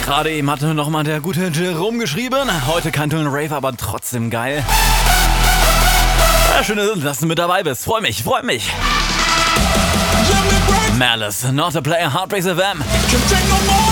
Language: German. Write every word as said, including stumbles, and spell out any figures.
Gerade eben hatte nochmal der gute Jerome geschrieben. Heute kein Tollen Rave, aber trotzdem geil. Ja, schön, dass du mit dabei bist. Freu mich, freu mich. Malice, Not a Player, Heartbreaks F M.